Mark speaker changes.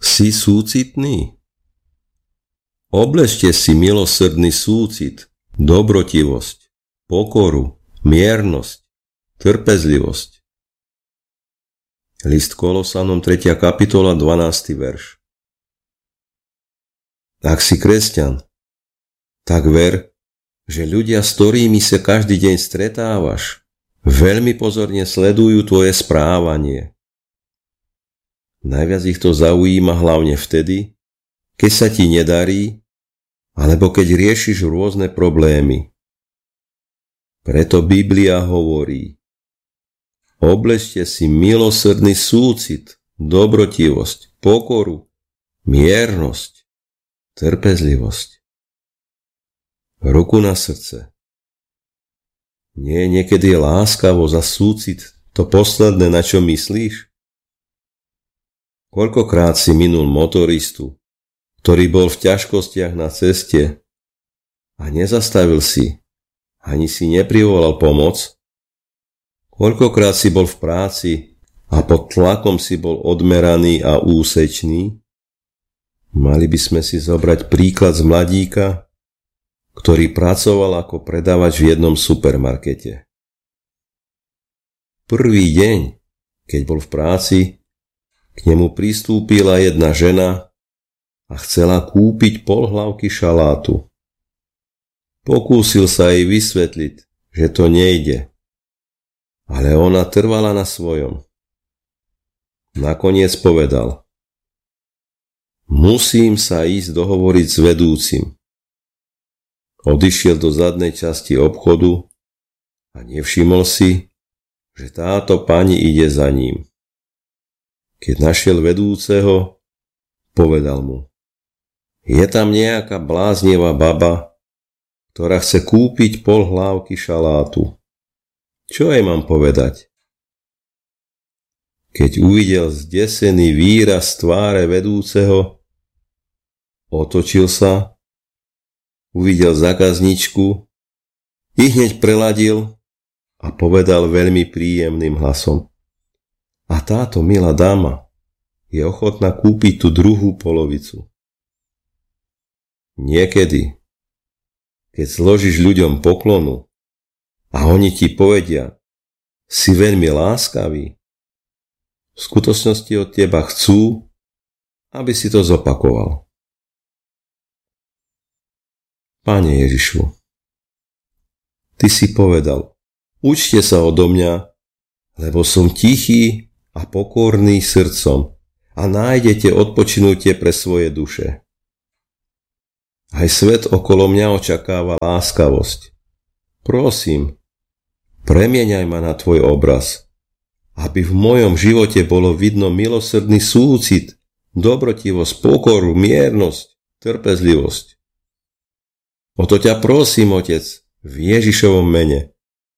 Speaker 1: Si súcitný? Obležte si milosrdný súcit, dobrotivosť, pokoru, miernosť, trpezlivosť. List Kolosanom 3. kapitola 12. verš. Ak si kresťan, tak ver, že ľudia, s ktorými sa každý deň stretávaš, veľmi pozorne sledujú tvoje správanie. Najviac ich to zaujíma hlavne vtedy, keď sa ti nedarí, alebo keď riešiš rôzne problémy. Preto Biblia hovorí: obležte si milosrdný súcit, dobrotivosť, pokoru, miernosť, trpezlivosť. Ruku na srdce. Nie je niekedy láskavosť a súcit to posledné, na čo myslíš? Koľkokrát si minul motoristu, ktorý bol v ťažkostiach na ceste a nezastavil si, ani si neprivolal pomoc? Koľkokrát si bol v práci a pod tlakom si bol odmeraný a úsečný? Mali by sme si zobrať príklad z mladíka, ktorý pracoval ako predávač v jednom supermarkete. Prvý deň, keď bol v práci, k nemu pristúpila jedna žena a chcela kúpiť polhlavky šalátu. Pokúsil sa jej vysvetliť, že to nejde, ale ona trvala na svojom. Nakoniec povedal: musím sa ísť dohovoriť s vedúcim. Odišiel do zadnej časti obchodu a nevšimol si, že táto pani ide za ním. Keď našiel vedúceho, povedal mu: je tam nejaká bláznivá baba, ktorá chce kúpiť polhlávky šalátu. Čo jej mám povedať? Keď uvidel zdesený výraz tváre vedúceho, otočil sa, uvidel zákazničku, i hneď preladil a povedal veľmi príjemným hlasom: a táto milá dáma je ochotná kúpiť tú druhú polovicu. Niekedy, keď zložíš ľuďom poklonu a oni ti povedia: si veľmi láskavý, v skutočnosti od teba chcú, aby si to zopakoval. Pane Ježišu, Ty si povedal: učte sa odo mňa, lebo som tichý a pokorný srdcom a nájdete odpočinutie pre svoje duše. Aj svet okolo mňa očakáva láskavosť. Prosím, premieňaj ma na Tvoj obraz, aby v mojom živote bolo vidno milosrdný súcit, dobrotivosť, pokoru, miernosť, trpezlivosť. O to ťa prosím, Otec, v Ježišovom mene.